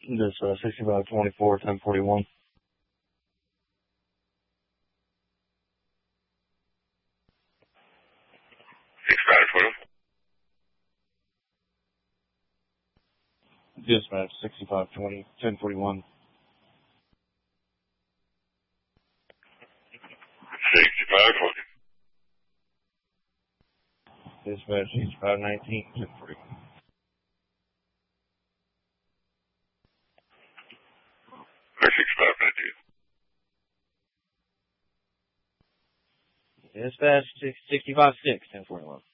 This 6524 1041. Dispatch 6520 1041. 6520. Dispatch 6519 1041. 6519. Dispatch 656 1041.